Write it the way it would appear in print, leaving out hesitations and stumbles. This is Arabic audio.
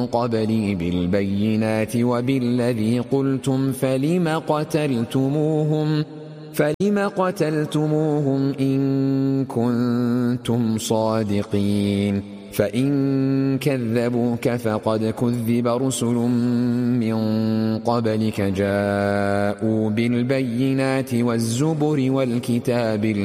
قبلي بالبينات وبالذي قلتم فلم قتلتموهم إن كنتم صادقين فإن كذبوك فقد كذب رسل من قبلك جاءوا بالبينات والزبر والكتاب